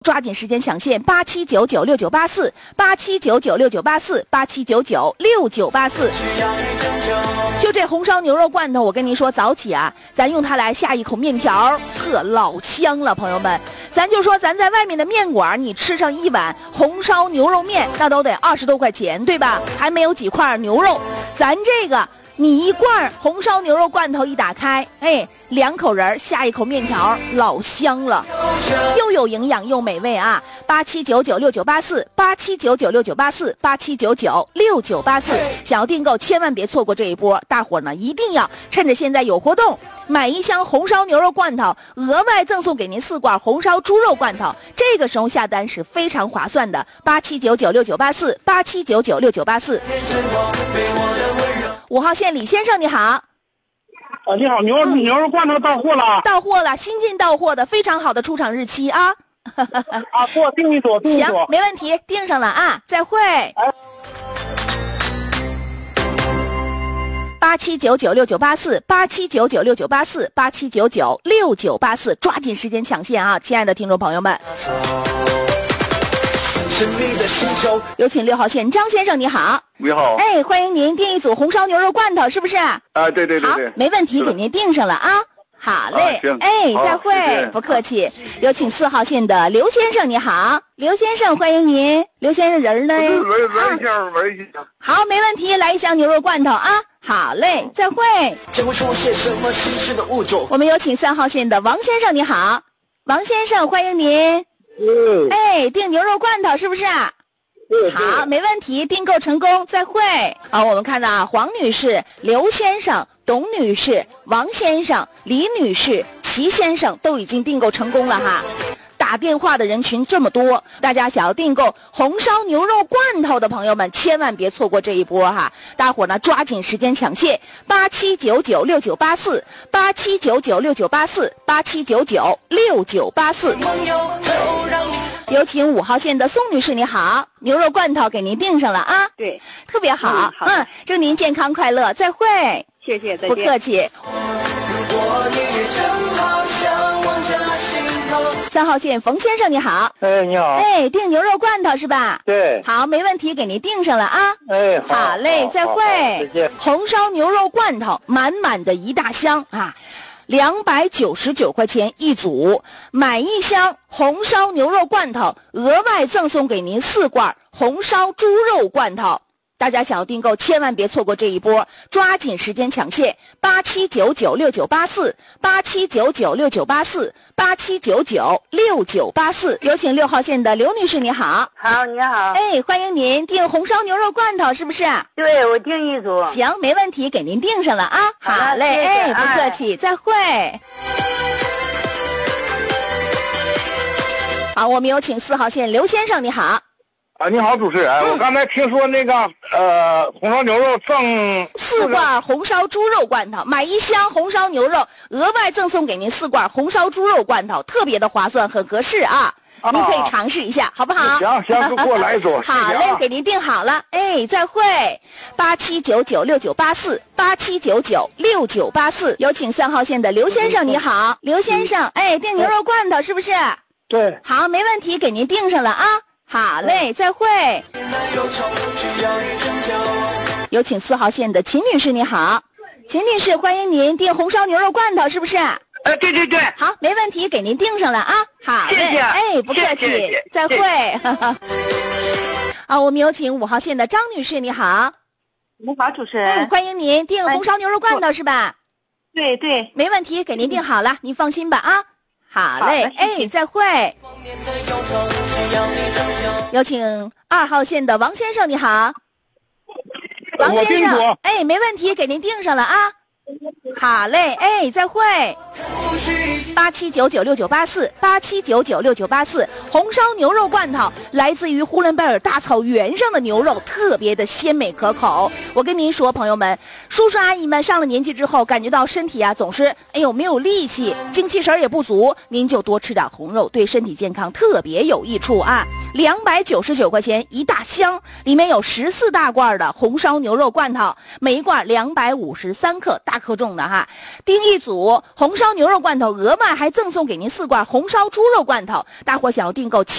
抓紧时间抢现879969848799698487996984。就这红烧牛肉罐头，我跟您说，早起啊，咱用它来下一口面条，特老香了，朋友们。咱就说咱在外面的面馆，你吃上一碗红烧牛肉面，那都得20多块钱，对吧？还没有几块牛肉，咱这个。你一罐红烧牛肉罐头一打开，哎，2口人下一口面条，老香了，又有营养又美味啊！879969848799698487996984，想要订购千万别错过这一波，大伙呢一定要趁着现在有活动，买1箱红烧牛肉罐头，额外赠送给您4罐红烧猪肉罐头，这个时候下单是非常划算的。8799698487996984。5号线李先生你好。 你好，牛肉罐头到货了。 到货了，新进到货的，非常好的出厂日期啊。 给我订一组， 行，没问题，订上了啊，再会。879969848799698487996984，抓紧时间抢线啊，亲爱的听众朋友们。有请6号线张先生你好。 你好。 哎，欢迎您订一组红烧牛肉罐头，是不是？ 对。 好，没问题，给您订上了啊。好嘞，哎，再会，不客气。有请4号线的刘先生你好。刘先生，欢迎您。刘先生人呢？ 来一箱。 好，没问题，来1箱牛肉罐头啊。好嘞，再会。我们有请3号线的王先生你好。王先生，欢迎您。哎，订牛肉罐头是不是？好，没问题，订购成功，再会。好，我们看到啊，黄女士、刘先生、董女士、王先生、李女士、齐先生都已经订购成功了哈。打电话的人群这么多，大家想要订购红烧牛肉罐头的朋友们，千万别错过这一波哈！大伙呢抓紧时间抢线，879969848799698487996984。有请5号线的宋女士，你好，牛肉罐头给您订上了啊。 对， 特别好。祝您健康快乐，再会。 谢谢，再见。 不客气。3号线冯先生你好。 哎，你好。 哎，订牛肉罐头是吧？ 对。 好，没问题，给您订上了啊。 哎， 好嘞，再会。 再见。 红烧牛肉罐头满满的一大箱啊，299块钱一组，买1箱红烧牛肉罐头，额外赠送给您4罐红烧猪肉罐头。大家想要订购，千万别错过这一波，抓紧时间抢线，879969848799698487996984。有请6号线的刘女士，你好。 好，你好。 哎，欢迎您订红烧牛肉罐头，是不是？ 对，我订一组。 行，没问题，给您订上了啊。好嘞， 谢谢， 哎，不客气，再会。好，我们有请4号线刘先生，你好。 你好，主持人。我刚才听说那个红烧牛肉赠 4罐红烧猪肉罐头，买1箱红烧牛肉，额外赠送给您4罐红烧猪肉罐头，特别的划算，很合适啊。您可以尝试一下，好不好？ 行，就给我来一组。 好嘞，给您订好了。哎，再会。8799698487996984。有请3号线的刘先生，你好，刘先生。哎，订牛肉罐头是不是？ 对。 好，没问题，给您订上了啊。好嘞，再会。有请4号线的秦女士，你好，秦女士，欢迎您订红烧牛肉罐头，是不是？ 对。 好，没问题，给您订上了啊。好嘞， 谢谢。 哎，不客气，再会。我们有请5号线的张女士，你好。 你好，主持人。 欢迎您订红烧牛肉罐头是吧？ 对。 没问题，给您订好了，您放心吧啊。好嘞，哎，再会。有请2号线的王先生，你好。王先生，哎，没问题，给您订上了啊。好嘞，哎，再会。8799698487996984，红烧牛肉罐头来自于呼伦贝尔大草原上的牛肉，特别的鲜美可口。我跟您说，朋友们，叔叔阿姨们上了年纪之后，感觉到身体啊总是没有力气，精气神也不足，您就多吃点红肉，对身体健康特别有益处啊。299块钱一大箱，里面有14大罐的红烧牛肉罐头，每一罐253克，大克重的哈。订一组红烧牛肉罐头，额外还赠送给您4罐红烧猪肉罐头，大伙想要订购